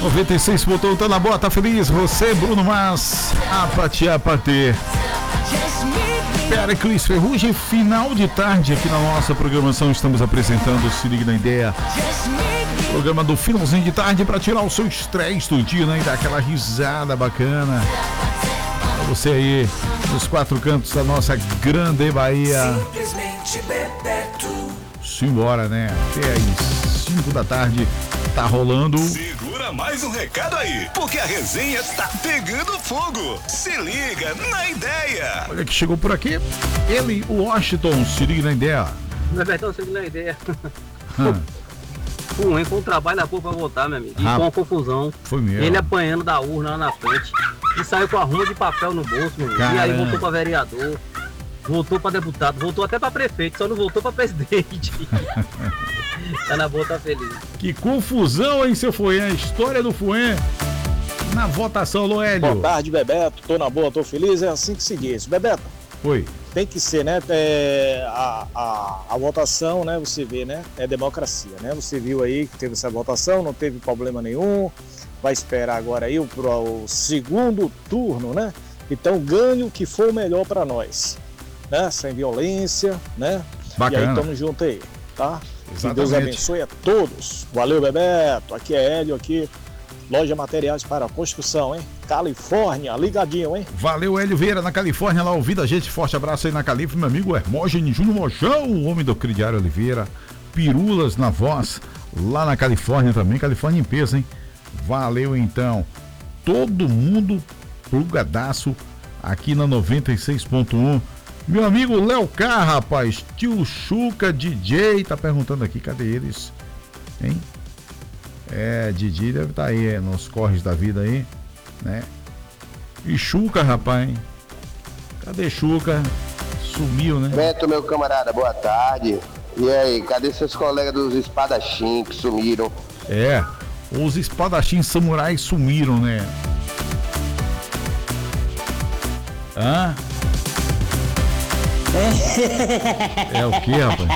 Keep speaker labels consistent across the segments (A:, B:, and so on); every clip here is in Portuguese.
A: 96 pontos, tá na boa, tá feliz? Você, Bruno Mas, Apatê. Pericles Ferrugem, final de tarde aqui na nossa programação. Estamos apresentando Se Liga na Ideia. Programa do finalzinho de tarde para tirar o seu estresse do dia, né? E dar aquela risada bacana. Pra você aí, nos quatro cantos da nossa grande Bahia. Simbora, né? Até às 5 da tarde tá rolando.
B: Segura mais um recado aí, porque a resenha tá pegando fogo. Se liga na ideia.
A: Olha que chegou por aqui. Ele, o Washington, se liga na ideia.
C: Não, se liga na ideia. Ruim, com um trabalho da porra pra votar, meu amigo. E com uma confusão.
A: Foi mesmo.
C: Ele apanhando da urna lá na frente. E saiu com a ruma de papel no bolso, meu amigo. E aí voltou pra vereador. Voltou pra deputado, voltou até pra prefeito, só não voltou pra presidente. Tá na boa, tá feliz.
A: Que confusão, hein, seu Fuê? A história do Fuê na votação, Loélio.
D: Boa tarde, Bebeto. Tô na boa, tô feliz. É assim que se diz. Bebeto,
A: Oi.
D: tem que ser, né? A votação, né? Você vê, né? É democracia, né? Você viu aí que teve essa votação, não teve problema nenhum. Vai esperar agora aí o segundo turno, né? Então ganhe o que for o melhor pra nós. Né? Sem violência, né?
A: Bacana.
D: E aí tamo junto aí, tá?
A: Exatamente.
D: Que Deus abençoe a todos. Valeu, Bebeto. Aqui é Hélio, aqui, Loja Materiais para Construção, hein? Califórnia, ligadinho, hein?
A: Valeu, Hélio Vieira, na Califórnia, lá ouvindo a gente. Forte abraço aí na Califórnia, meu amigo Hermógenes Júnior Mojão, o homem do Crediário Oliveira. Pirulas na voz, lá na Califórnia também. Califórnia em peso, hein? Valeu, então. Todo mundo plugadaço aqui na 96.1. Meu amigo Léo K, rapaz, tio Chuca, DJ, tá perguntando aqui, cadê eles? Hein? DJ deve estar aí, nos corres da vida aí, né? E Chuca, rapaz, hein? Cadê Chuca? Sumiu, né?
E: Beto, meu camarada, boa tarde. E aí, cadê seus colegas dos espadachim que sumiram?
A: Os espadachins samurais sumiram, né? Hã? É o que, rapaz?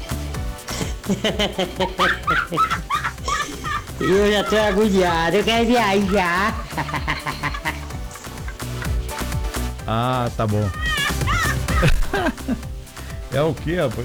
F: Eu já tô agoniado, eu quero viajar.
A: Ah, tá bom. É o que, rapaz?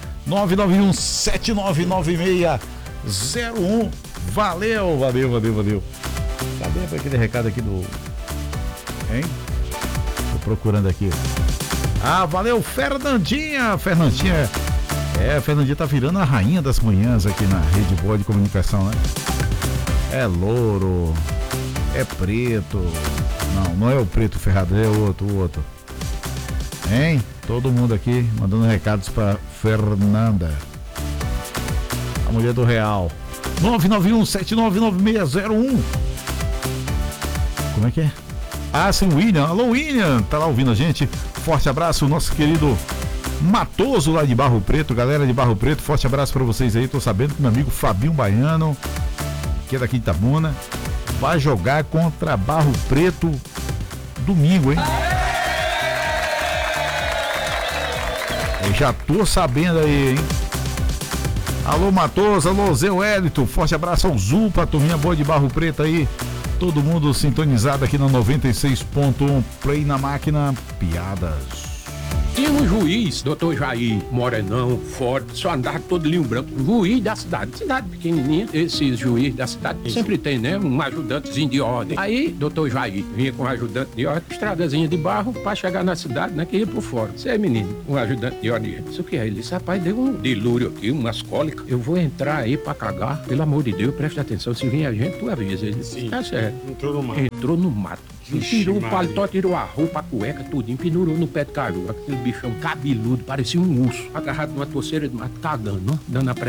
A: 991799601. Valeu. Cadê aquele recado aqui do... Hein? Tô procurando aqui. Ah, valeu, Fernandinha. Fernandinha tá virando a rainha das manhãs aqui na Rede Boa de Comunicação, né? É louro, é preto. Não é o preto ferrado, é o outro. Hein? Todo mundo aqui mandando recados pra Fernanda, a mulher do Real. 991799601. Como é que é? Ah, sim, William. Alô, William, tá lá ouvindo a gente. Forte abraço, nosso querido Matoso lá de Barro Preto, galera de Barro Preto, forte abraço pra vocês aí. Tô sabendo que meu amigo Fabinho Baiano, que é daqui de Itabuna, vai jogar contra Barro Preto domingo, hein? Eu já tô sabendo aí, hein? Alô, Matoso, alô, Zé Wellington, forte abraço ao Zupa, turminha boa de Barro Preto aí. Todo mundo sintonizado aqui no 96.1, Play na Máquina, piadas.
G: Tinha um juiz, doutor Jair Morenão, forte, só andava todo linho branco, juiz da cidade pequenininha. Esse juiz da cidade sempre tem, né, um ajudantezinho de ordem. Aí, doutor Jair vinha com um ajudante de ordem, estradazinha de barro, pra chegar na cidade, né, que ia por fora. Você é menino, um ajudante de ordem. Isso que é? Ele disse, rapaz, deu um delúrio aqui, umas cólicas. Eu vou entrar aí pra cagar, pelo amor de Deus, presta atenção, se vir a gente, tu avisa. Ele disse, tá certo. Entrou no mato. Tirou o paletó, tirou a roupa, a cueca, tudinho, pendurou no pé de caju. Aquele bichão cabeludo, parecia um urso, agarrado numa torceira de mato, cagando, dando a